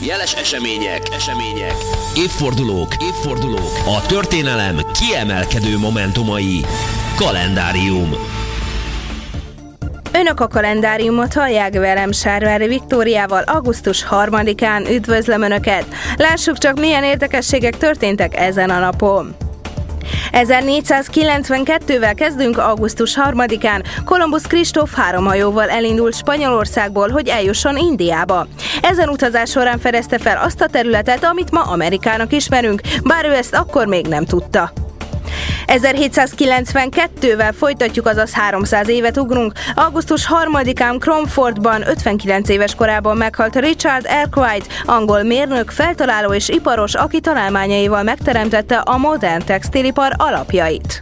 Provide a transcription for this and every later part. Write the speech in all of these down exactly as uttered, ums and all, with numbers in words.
jeles események, események, évfordulók, évfordulók, a történelem kiemelkedő momentumai. Kalendárium. Önök a kalendáriumot hallják velem, Sárvári Viktóriával augusztus harmadikán. Üdvözlöm Önöket! Lássuk csak, milyen érdekességek történtek ezen a napon. ezernégyszázkilencvenkettővel kezdünk augusztus harmadikán. Kolumbusz Kristóf három hajóval elindult Spanyolországból, hogy eljusson Indiába. Ezen utazás során fedezte fel azt a területet, amit ma Amerikának ismerünk, bár ő ezt akkor még nem tudta. ezerhétszázkilencvenkettővel folytatjuk, azaz háromszáz évet ugrunk. augusztus harmadikán Cromfordban ötvenkilenc éves korában meghalt Richard Arkwright, angol mérnök, feltaláló és iparos, aki találmányaival megteremtette a modern textilipar alapjait.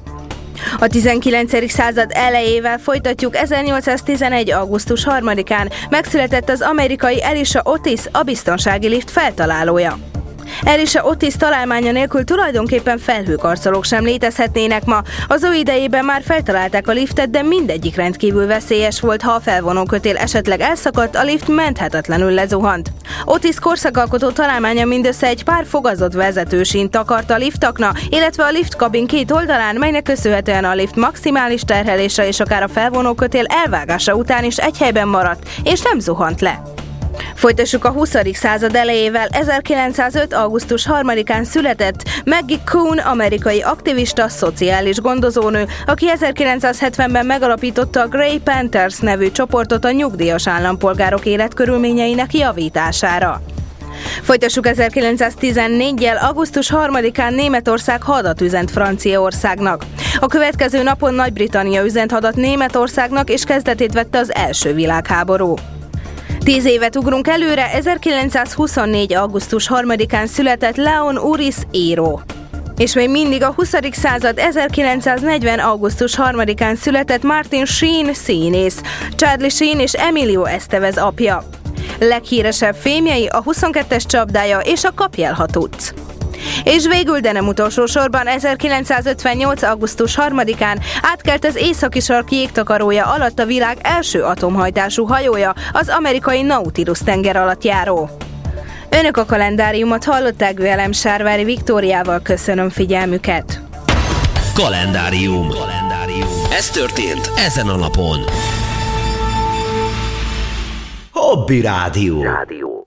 A tizenkilencedik század elejével folytatjuk. ezernyolcszáztizenegy. augusztus harmadikán megszületett az amerikai Elisha Otis, a biztonsági lift feltalálója. Elisha Otis találmánya nélkül tulajdonképpen felhőkarcolók sem létezhetnének ma. Az ő idejében már feltalálták a liftet, de mindegyik rendkívül veszélyes volt. Ha a felvonókötél esetleg elszakadt, a lift menthetetlenül lezuhant. Otis korszakalkotó találmánya mindössze egy pár fogazott vezetősínt takart a liftakna, illetve a liftkabin két oldalán, melynek köszönhetően a lift maximális terhelése és akár a felvonókötél elvágása után is egy helyben maradt, és nem zuhant le. Folytassuk a huszadik század elejével. ezerkilencszázöt. augusztus harmadikán született Maggie Kuhn, amerikai aktivista, szociális gondozónő, aki ezerkilencszázhetvenben megalapította a Grey Panthers nevű csoportot a nyugdíjas állampolgárok életkörülményeinek javítására. Folytassuk ezerkilencszáztizennégyel. augusztus harmadikán Németország hadat üzent Franciaországnak. A következő napon Nagy-Britannia üzent hadat Németországnak, és kezdetét vette az első világháború. Tíz évet ugrunk előre. ezerkilencszázhuszonnégy. augusztus harmadikán született Leon Uris író. És még mindig a huszadik század. ezerkilencszáznegyven. augusztus harmadikán született Martin Sheen színész, Charlie Sheen és Emilio Estevez apja. Leghíresebb filmjei a huszonkettes csapdája és a Kapj el, ha tudsz. És végül, de nem utolsó sorban, ezerkilencszázötvennyolc. augusztus harmadikán átkelt az északi sarki jégtakarója alatt a világ első atomhajtású hajója, az amerikai Nautilus tengeralattjáró. Önök a kalendáriumot hallották, velem, Sárvári Viktóriával. Köszönöm figyelmüket! Kalendárium. Kalendárium. Ez történt ezen a napon. Hobby Rádió. Rádió.